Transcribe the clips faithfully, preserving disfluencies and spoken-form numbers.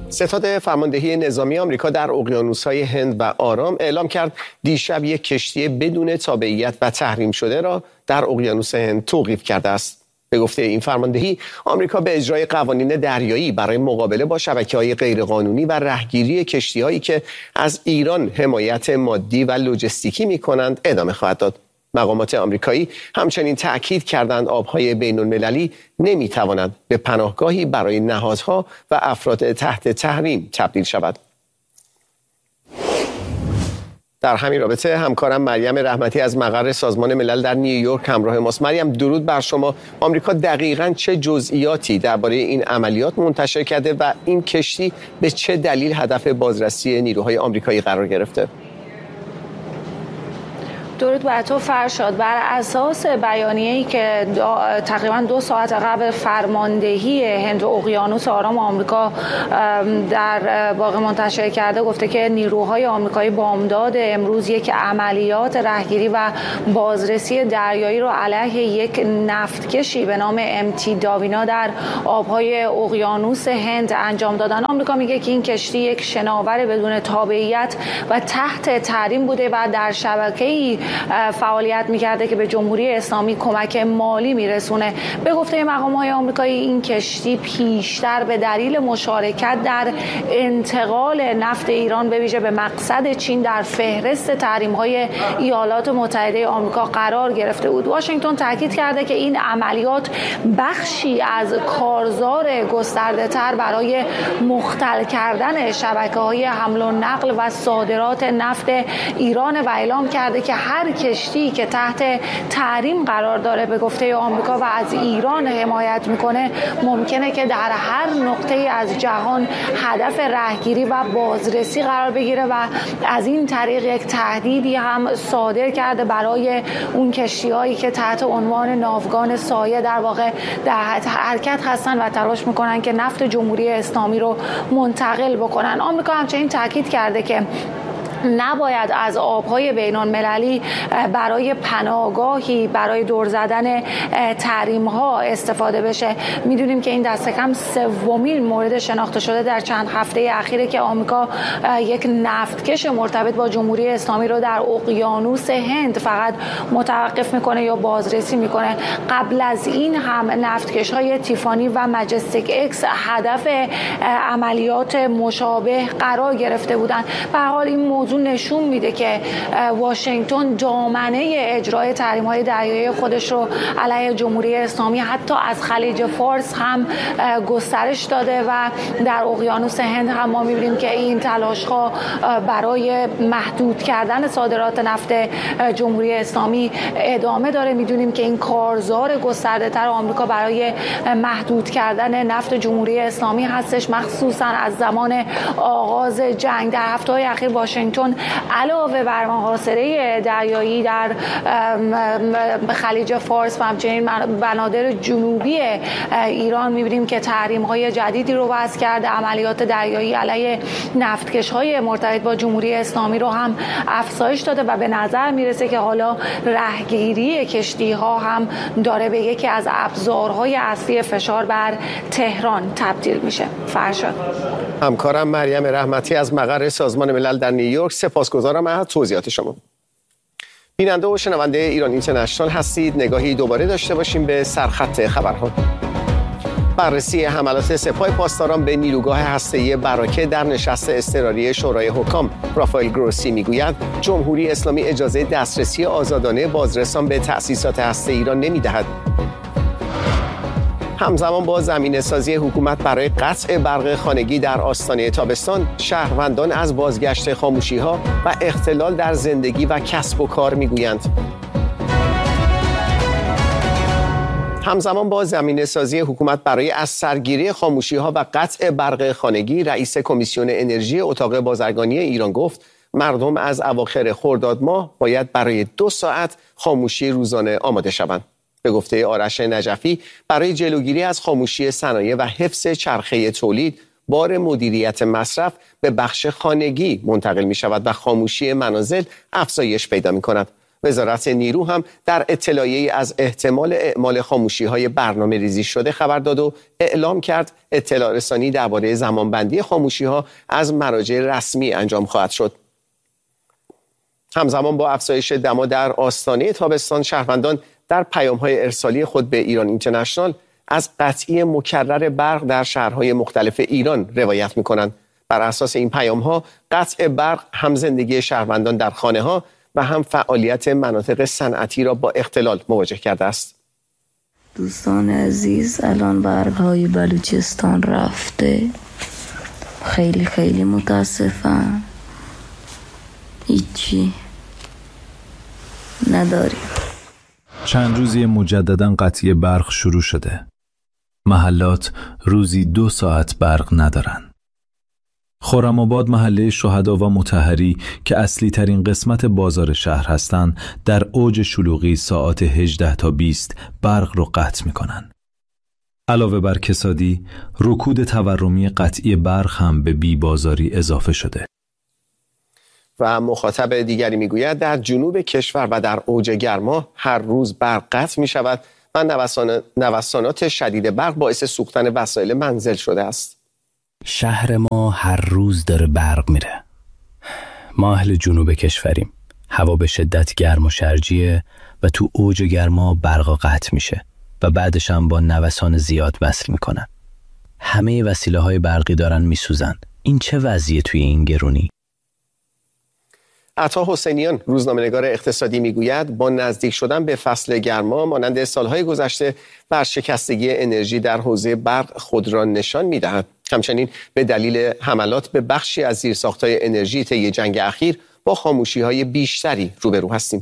ستاد فرماندهی نظامی آمریکا در اقیانوس‌های هند و آرام اعلام کرد دیشب یک کشتی بدون تابعیت و تحریم شده را در اقیانوس هند توقیف کرده است. به گفته این فرماندهی، آمریکا به اجرای قوانین دریایی برای مقابله با شبکه‌های غیرقانونی و رهگیری کشتی‌هایی که از ایران حمایت مادی و لوجستیکی می‌کنند ادامه خواهد داد. مقامات آمریکایی همچنین تأکید کردند آبهای بین‌المللی نمی‌تواند به پناهگاهی برای نهادها و افراد تحت تحریم تبدیل شود. در همین رابطه همکارم مریم رحمتی از مقر سازمان ملل در نیویورک همراه ماست. مریم، درود بر شما. آمریکا دقیقاً چه جزئیاتی درباره این عملیات منتشر کرده و این کشتی به چه دلیل هدف بازرسی نیروهای آمریکایی قرار گرفته؟ درود بر تو فرشاد. بر اساس بیانیه‌ای که تقریبا دو ساعت قبل فرماندهی هند و اقیانوس آرام آمریکا در واقع منتشر کرده، گفته که نیروهای آمریکایی بامداد امروز یک عملیات رهگیری و بازرسی دریایی رو علیه یک نفتکشی به نام ام تی داوینا در آبهای اقیانوس هند انجام دادن. آمریکا میگه که این کشتی یک شناور بدون تابعیت و تحت تحریم بوده و در شبکه‌ای فعالیت میکرده که به جمهوری اسلامی کمک مالی میرسونه. به گفته مقامات آمریکایی این کشتی پیشتر به دلیل مشارکت در انتقال نفت ایران به ویژه به مقصد چین در فهرست تحریم‌های ایالات متحده آمریکا قرار گرفته بود. واشنگتن تاکید کرده که این عملیات بخشی از کارزار گسترده‌تر برای مختل کردن شبکه‌های حمل و نقل و صادرات نفت ایران و اعلام کرده که هر کشتی که تحت تحریم قرار داره به گفته آمریکا و از ایران حمایت میکنه ممکنه که در هر نقطه از جهان هدف رهگیری و بازرسی قرار بگیره و از این طریق یک تهدیدی هم صادر کرده برای اون کشتی‌هایی که تحت عنوان ناوگان سایه در واقع در حرکت هستن و تلاش میکنن که نفت جمهوری اسلامی رو منتقل بکنن. آمریکا همچنین تاکید کرده که نباید از آبهای بین‌المللی برای پناهگاهی برای دور زدن تحریم‌ها استفاده بشه. میدونیم که این دست کم سومین مورد شناخته شده در چند هفته اخیره که آمریکا یک نفتکش مرتبط با جمهوری اسلامی رو در اقیانوس هند فقط متوقف میکنه یا بازرسی میکنه. قبل از این هم نفتکش‌های تیفانی و مجستیک اکس هدف عملیات مشابه قرار گرفته بودند. به هر حال این موضوع نشون میده که واشنگتن دامنه اجرای تحریم‌های دریایی خودش رو علیه جمهوری اسلامی حتی از خلیج فارس هم گسترش داده و در اقیانوس هند هم ما میبینیم که این تلاش‌ها برای محدود کردن صادرات نفت جمهوری اسلامی ادامه داره. میدونیم که این کارزار گسترده‌تر آمریکا برای محدود کردن نفت جمهوری اسلامی هستش، مخصوصا از زمان آغاز جنگ. در هفته‌های اخیر واشنگتن علاوه بر محاصره دریایی در خلیج فارس و همچنین بنادر جنوبی ایران می‌بینیم که تحریم‌های جدیدی رو وضع کرده، عملیات دریایی علیه نفتکش‌های مرتبط با جمهوری اسلامی رو هم افزایش داده و به نظر میرسه که حالا رهگیری کشتی‌ها هم داره به یکی از ابزارهای اصلی فشار بر تهران تبدیل میشه. فرشاد. همکارم مریم رحمتی از مقر سازمان ملل در نیویورک، سپاسگزارم از توضیحات شما. بیننده و شنونده ایران اینترنشنال هستید. نگاهی دوباره داشته باشیم به سرخط خبرها. بررسی حملات سپاه پاسداران به نیروگاه هسته‌ای براکه در نشست اضطراری شورای حکام. رافائل گروسی میگوید جمهوری اسلامی اجازه دسترسی آزادانه بازرسان به تأسیسات هسته‌ای را نمی‌دهد. همزمان با زمینه‌سازی حکومت برای قطع برق خانگی در آستانه تابستان، شهروندان از بازگشت خاموشی‌ها و اختلال در زندگی و کسب و کار می‌گویند. همزمان با زمینه‌سازی حکومت برای از سرگیری خاموشی‌ها و قطع برق خانگی، رئیس کمیسیون انرژی اتاق بازرگانی ایران گفت مردم از اواخر خرداد ماه باید برای دو ساعت خاموشی روزانه آماده شوند. به گفته آرش نجفی، برای جلوگیری از خاموشی صنایع و حفظ چرخه تولید، بار مدیریت مصرف به بخش خانگی منتقل می شود و خاموشی منازل افزایش پیدا می کند. وزارت نیرو هم در اطلاعیه‌ای از احتمال اعمال خاموشی‌های برنامه‌ریزی شده خبر داد و اعلام کرد اطلاع رسانی درباره زمانبندی خاموشی‌ها از مراجع رسمی انجام خواهد شد. همزمان با افزایش دما در آستانه تابستان، شهروندان در پیام‌های ارسالی خود به ایران اینترنشنال از قطعی مکرر برق در شهرهای مختلف ایران روایت می‌کنند. بر اساس این پیام‌ها قطع برق هم زندگی شهروندان در خانه‌ها و هم فعالیت مناطق صنعتی را با اختلال مواجه کرده است. دوستان عزیز، الان برق‌های بلوچستان رفته. خیلی خیلی متاسفم. هیچی نداریم. چند روزی مجدداً قطعی برق شروع شده. محلات روزی دو ساعت برق ندارن. خرم‌آباد، محله شهدا و مطهری که اصلی ترین قسمت بازار شهر هستند، در اوج شلوغی ساعات هجده تا بیست برق رو قطع می‌کنن. علاوه بر کسادی، رکود تورمی قطعی برق هم به بی بازاری اضافه شده. و مخاطب دیگری میگوید در جنوب کشور و در اوج گرما هر روز برق قطع می شود و نوسان... نوسانات شدید برق باعث سوختن وسایل منزل شده است. شهر ما هر روز داره برق میره. ما اهل جنوب کشوریم. هوا به شدت گرم و شرجیه و تو اوج گرما برق قطع میشه و بعدش هم با نوسان زیاد وصل میکنن. همه وسیله های برقی دارن میسوزن. این چه وضعیه توی این گرونی؟ عطا حسینیان، روزنامه‌نگار اقتصادی، میگوید با نزدیک شدن به فصل گرما مانند سالهای گذشته ورشکستگی انرژی در حوزه برق خود را نشان می‌دهد. همچنین به دلیل حملات به بخشی از زیرساخت‌های انرژی طی جنگ اخیر با خاموشی‌های بیشتری روبرو هستیم.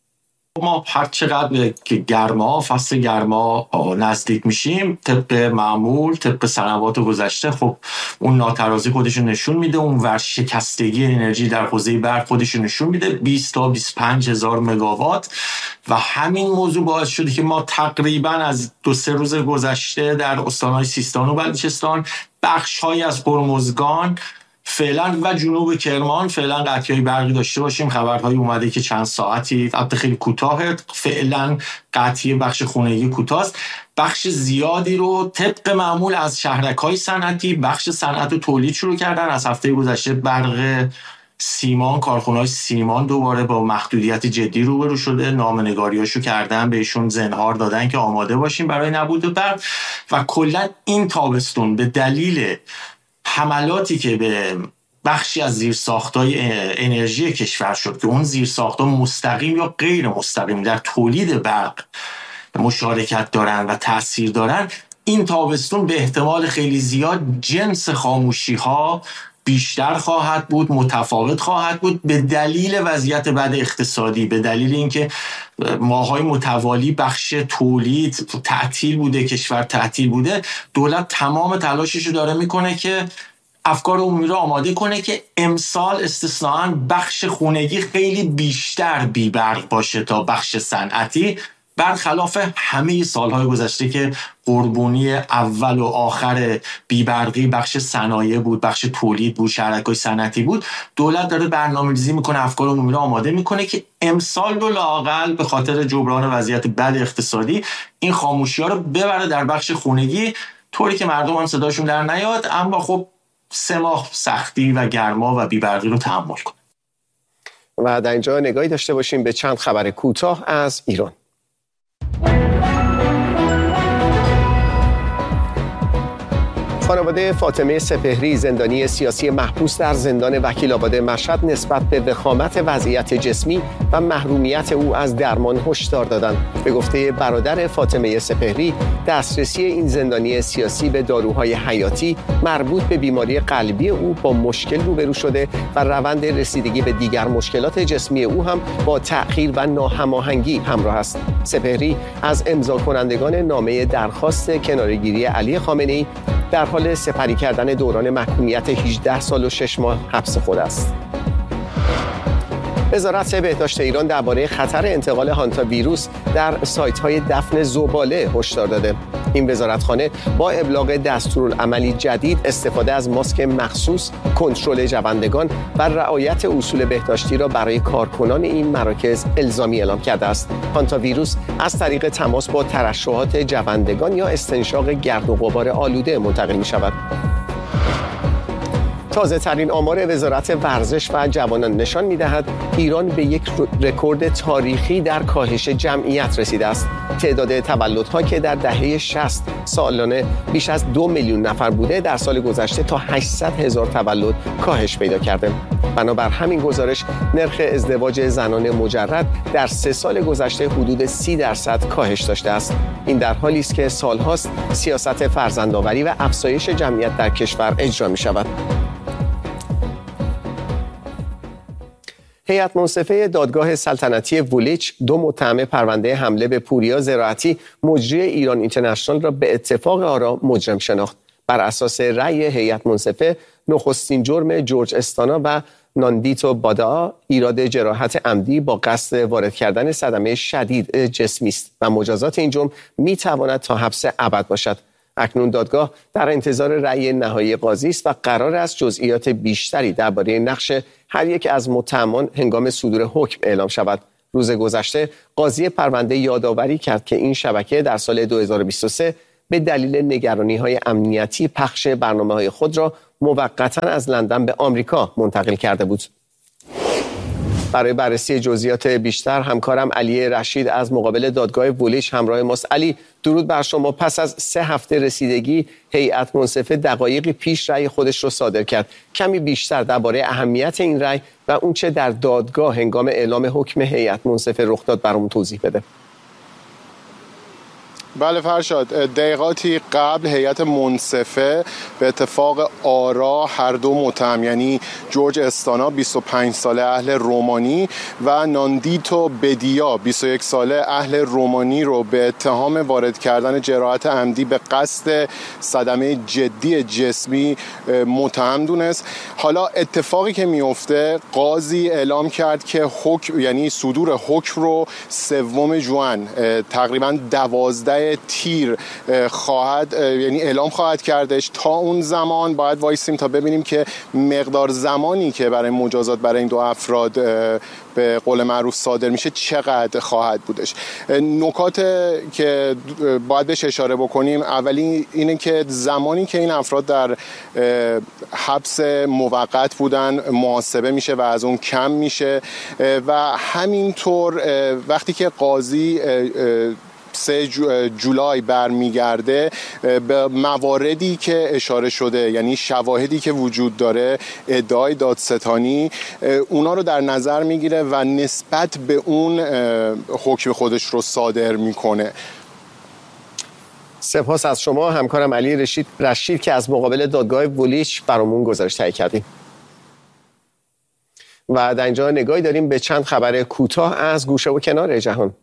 ما هر چقدر که گرما فصل گرما نزدیک میشیم، طبق معمول، طبق سنوات گذشته، خب اون ناترازی خودش نشون میده، اون ورشکستگی انرژی در حوزه برق خودش نشون میده، بیست تا بیست و پنج هزار مگاوات. و همین موضوع باعث شده که ما تقریبا از دو سه روز گذشته در استان‌های سیستان و بلوچستان، بخش‌هایی از هرمزگان فعلا و جنوب کرمان فعلا قطعی برقی داشته باشیم. خبرهایی اومده که چند ساعتی، البته خیلی کوتاه، فعلا قطعی بخش خونگی کوتاه، بخش زیادی رو طبق معمول از شهرک‌های صنعتی، بخش صنعت و تولید شروع کردن. از هفته گذشته برق سیمان، کارخانه‌های سیمان دوباره با محدودیت جدی روبرو شده، نامه‌نگاریاشو کردن، بهشون زنهار دادن که آماده باشیم برای نبود برق. و کلا این تابستون به دلیل حملاتی که به بخشی از زیرساخت‌های انرژی کشور شد که اون زیرساخت‌ها مستقیم یا غیر مستقیم در تولید برق مشارکت دارن و تأثیر دارن، این تابستون به احتمال خیلی زیاد جنس خاموشی‌ها بیشتر خواهد بود، متفاوت خواهد بود، به دلیل وضعیت بد اقتصادی، به دلیل اینکه ماهای متوالی بخش تولید تعطیل بوده، کشور تعطیل بوده. دولت تمام تلاشش رو داره میکنه که افکار عمومی رو آماده کنه که امسال استثنااً بخش خونگی خیلی بیشتر بی برق باشه تا بخش صنعتی، برخلاف همه سالهای گذشته که قربونی اول و آخر بیبرقی بخش صنایع بود، بخش تولید بود، شرکای صنعتی بود. دولت داره برنامه‌ریزی میکنه، افکار عمومی رو آماده میکنه که امسال رو لااقل به خاطر جبران وضعیت بد اقتصادی این خاموشی‌ها رو ببره در بخش خونگی، طوری که مردم هم صداشون در نیاد، اما خب سه ماه سختی و گرما و بیبرقی رو تحمل کنه. و در اینجا نگاهی داشته باشیم به چند خبر کوتاه از ایران. خانواده فاطمه سپهری، زندانی سیاسی محبوس در زندان وکیل‌آباد مشهد، نسبت به وخامت وضعیت جسمی و محرومیت او از درمان هشدار دادند. به گفته برادر فاطمه سپهری، دسترسی این زندانی سیاسی به داروهای حیاتی مربوط به بیماری قلبی او با مشکل روبرو شده و روند رسیدگی به دیگر مشکلات جسمی او هم با تأخیر و ناهماهنگی همراه است. سپهری از امضا کنندگان نامه درخواست کناره‌گیری علی خامنه‌ای در حال سپری کردن دوران محکومیت هجده سال و شش ماه حبس خود است. وزارت بهداشت ایران درباره خطر انتقال هانتا ویروس در سایت‌های دفن زباله هشدار داده. این وزارتخانه با ابلاغ دستورالعملی جدید، استفاده از ماسک مخصوص، کنترل جوندگان و رعایت اصول بهداشتی را برای کارکنان این مراکز الزامی اعلام کرده است. هانتا ویروس از طریق تماس با ترشحات جوندگان یا استنشاق گرد و غبار آلوده منتقل می شود. تازه ترین آمار وزارت ورزش و جوانان نشان می دهد ایران به یک رکورد تاریخی در کاهش جمعیت رسیده است. تعداد تولدها که در دهه شصت سالانه بیش از دو میلیون نفر بوده، در سال گذشته تا هشتصد هزار تولد کاهش پیدا کرده. بنابر همین گزارش نرخ ازدواج زنان مجرد در سه سال گذشته حدود سی درصد کاهش داشته است. این در حالی است که سالهاست سیاست فرزندآوری و افزایش جمعیت در کشور اجرا می شود. هیئت منصفه دادگاه سلطنتی وولیچ دو متهم پرونده حمله به پوریا زراعتی مجری ایران اینترنشنال را به اتفاق آرا مجرم شناخت. بر اساس رأی هیئت منصفه، نخستین جرم جورج استانا و ناندیتو بادا ایراد جراحت عمدی با قصد وارد کردن صدمه شدید جسمی است و مجازات این جرم می تواند تا حبس ابد باشد. اکنون دادگاه در انتظار رأی نهایی قاضی است و قرار است جزئیات بیشتری درباره نقش هر یک از متهمان هنگام صدور حکم اعلام شود. روز گذشته قاضی پرونده یادآوری کرد که این شبکه در سال دو هزار و بیست و سه به دلیل نگرانی‌های امنیتی پخش برنامه‌های خود را موقتاً از لندن به آمریکا منتقل کرده بود. برای بررسی جزئیات بیشتر همکارم علی رشید از مقابل دادگاه وولیچ همراه ماست. علی، درود بر شما. پس از سه هفته رسیدگی، هیئت منصفه دقایقی پیش رأی خودش را صادر کرد. کمی بیشتر درباره اهمیت این رأی و اونچه در دادگاه هنگام اعلام حکم هیئت منصفه رخ داد برامون توضیح بده. بله فرشاد، دقیقاتی قبل هیئت منصفه به اتفاق آرا هر دو متهم، یعنی جورج استانا بیست و پنج ساله اهل رومانی و ناندیتو بدیا بیست و یک ساله اهل رومانی رو به اتهام وارد کردن جراحت عمدی به قصد صدمه جدی جسمی متهم دونست. حالا اتفاقی که میفته، قاضی اعلام کرد که حکم، یعنی صدور حکم رو سوم ژوئن تقریبا دوازده تیر خواهد، یعنی اعلام خواهد کردش. تا اون زمان باید وایسیم تا ببینیم که مقدار زمانی که برای مجازات برای این دو افراد به قول معروف صادر میشه چقدر خواهد بودش. نکات که باید بهش اشاره بکنیم، اولی اینه که زمانی که این افراد در حبس موقت بودن محاسبه میشه و از اون کم میشه و همینطور وقتی که قاضی سه جولای برمیگرده به مواردی که اشاره شده، یعنی شواهدی که وجود داره، ادعای دادستانی، اونا رو در نظر میگیره و نسبت به اون حکم خودش رو صادر میکنه. سپاس از شما همکارم علی رشید رشید که از مقابل دادگاه وولیچ برامون گزارش تهیه کردیم. و در اینجا نگاهی داریم به چند خبر کوتاه از گوشه و کنار جهان.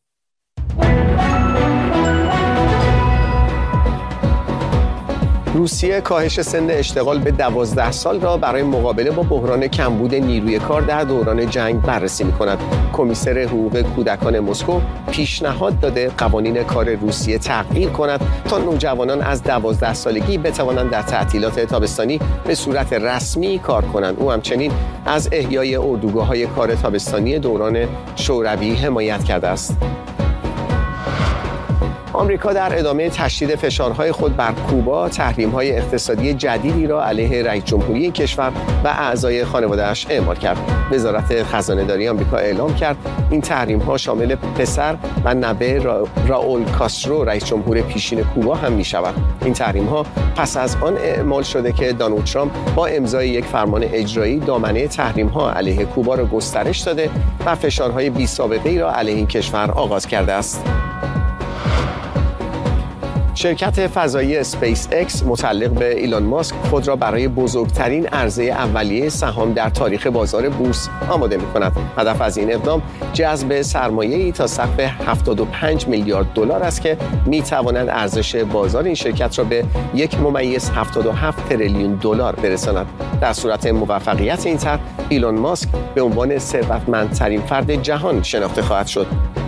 روسیه کاهش سن اشتغال به دوازده سال را برای مقابله با بحران کمبود نیروی کار در دوران جنگ بررسی می‌کند. کمیسر حقوق کودکان مسکو پیشنهاد داده قوانین کار روسیه تغییر کند تا نوجوانان از دوازده سالگی بتوانند در تعطیلات تابستانی به صورت رسمی کار کنند. او همچنین از احیای اردوگاه‌های کار تابستانی دوران شوروی حمایت کرده است. آمریکا در ادامه تشدید فشارهای خود بر کوبا تحریم‌های اقتصادی جدیدی را علیه رئیس جمهوری این کشور و اعضای خانواده‌اش اعمال کرد. وزارت خزانه‌داری آمریکا اعلام کرد این تحریم‌ها شامل پسر و نوه را... راول کاسترو رئیس جمهور پیشین کوبا هم می‌شود. این تحریم‌ها پس از آن اعمال شده که دونالد ترامپ با امضای یک فرمان اجرایی دامنه تحریم‌ها علیه کوبا را گسترش داده و فشارهای بی‌سابقه‌ای را علیه این کشور آغاز کرده است. شرکت فضایی اسپیس اکس متعلق به ایلان ماسک خود را برای بزرگترین عرضه اولیه سهام در تاریخ بازار بورس آماده می‌کند. هدف از این اقدام جذب سرمایه‌ای تا سقف هفتاد و پنج میلیارد دلار است که می‌تواند ارزش بازار این شرکت را به یک ممیز هفتاد و هفت تریلیون دلار برساند. در صورت موفقیت این طرح، ایلان ماسک به عنوان ثروتمندترین فرد جهان شناخته خواهد شد.